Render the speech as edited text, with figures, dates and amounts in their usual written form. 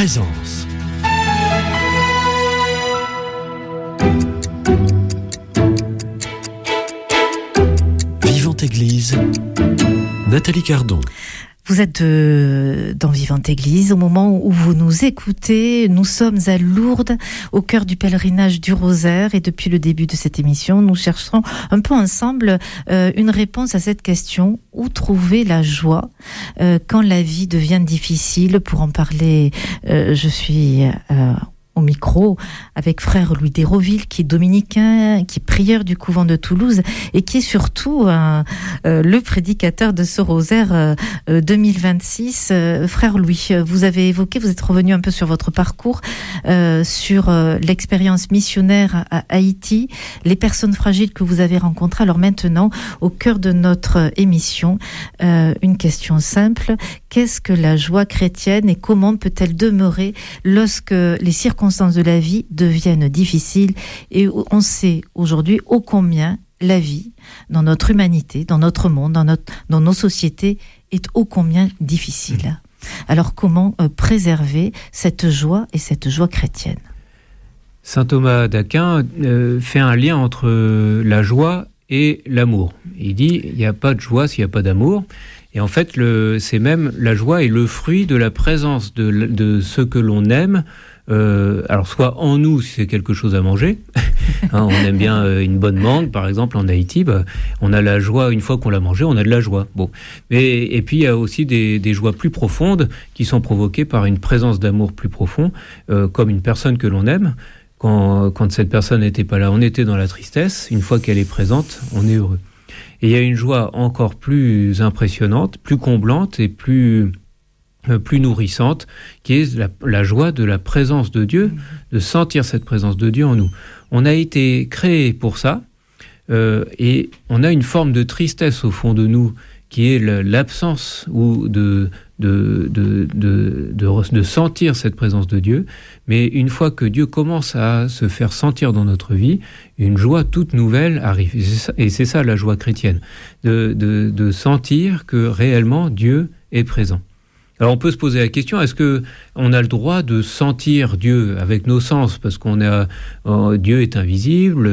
présence. Vivante Église, Nathalie Cardon. Vous êtes dans Vivante Église. Au moment où vous nous écoutez, nous sommes à Lourdes, au cœur du pèlerinage du Rosaire. Et depuis le début de cette émission, nous chercherons un peu ensemble une réponse à cette question. Où trouver la joie quand la vie devient difficile? Pour en parler, je suis au micro avec frère Louis Déroville, qui est dominicain, qui est prieur du couvent de Toulouse et qui est surtout le prédicateur de ce rosaire 2026. Frère Louis, vous avez évoqué, vous êtes revenu un peu sur votre parcours, sur l'expérience missionnaire à Haïti, les personnes fragiles que vous avez rencontrées. Alors maintenant, au cœur de notre émission, une question simple: qu'est-ce que la joie chrétienne et comment peut-elle demeurer lorsque les circonstances de la vie deviennent difficiles? Et on sait aujourd'hui ô combien la vie, dans notre humanité, dans notre monde, dans nos sociétés, est ô combien difficile. Alors comment préserver cette joie et cette joie chrétienne? Saint Thomas d'Aquin fait un lien entre la joie et l'amour. Il dit il n'y a pas de joie s'il n'y a pas d'amour. Et en fait, c'est même la joie est le fruit de la présence de ce que l'on aime. Alors soit en nous si c'est quelque chose à manger, on aime bien une bonne mangue par exemple en Haïti, on a la joie une fois qu'on l'a mangé, on a de la joie. Bon, et puis il y a aussi des joies plus profondes qui sont provoquées par une présence d'amour plus profond, comme une personne que l'on aime. Quand cette personne n'était pas là, on était dans la tristesse. Une fois qu'elle est présente, on est heureux. Et il y a une joie encore plus impressionnante, plus comblante et plus nourrissante, qui est la joie de la présence de Dieu, de sentir cette présence de Dieu en nous. On a été créé pour ça, et on a une forme de tristesse au fond de nous, qui est l'absence ou de sentir cette présence de Dieu. Mais une fois que Dieu commence à se faire sentir dans notre vie, une joie toute nouvelle arrive. Et c'est ça la joie chrétienne, de sentir que réellement Dieu est présent. Alors on peut se poser la question, est-ce que on a le droit de sentir Dieu avec nos sens, parce Dieu est invisible,